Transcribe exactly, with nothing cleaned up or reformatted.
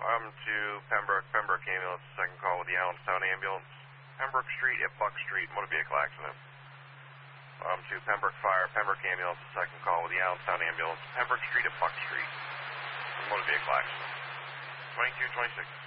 I'm to Pembroke, Pembroke ambulance, second call with the Allenstown ambulance. Pembroke Street at Buck Street, motor vehicle accident. I'm to Pembroke Fire, Pembroke ambulance, second call with the Allenstown ambulance. Pembroke Street at Buck Street, motor vehicle accident. twenty-two twenty-six.